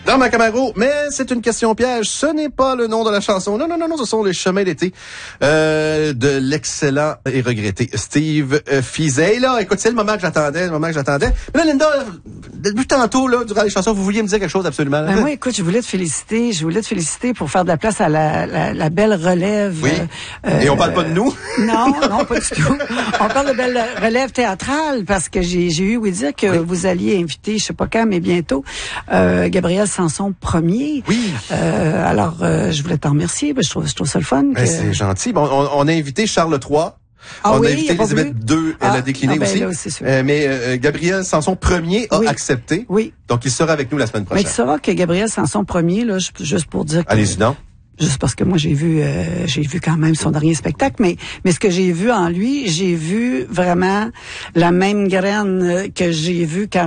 Dans ma Camaro, mais c'est une question piège. Ce n'est pas le nom de la chanson. Non, ce sont les chemins d'été de l'excellent et regretté Steve Fizet. Là, écoute, c'est le moment que j'attendais. Mais là, Linda, depuis tantôt, là, durant les chansons, vous vouliez me dire quelque chose absolument. Là. Ben moi, écoute, je voulais te féliciter pour faire de la place à la belle relève. Oui. Et on parle pas de nous? Non, pas du tout. On parle de belle relève théâtrale parce que j'ai eu ouï dire que vous alliez inviter, je sais pas quand, mais bientôt, Gabriel Sanson Premier. Oui. Alors, je voulais t'en remercier. Je trouve ça le fun. C'est gentil. Bon, on a invité Charles III. On a invité Élisabeth II, elle a décliné aussi. Là, c'est sûr. Mais Gabriel Sanson Premier a accepté. Oui. Donc, il sera avec nous la semaine prochaine. Mais tu sauras que Gabriel Sanson Premier, là, juste pour dire que... Allez-y, non? Juste parce que moi j'ai vu quand même son dernier spectacle, mais ce que j'ai vu en lui, j'ai vu vraiment la même graine que j'ai vu quand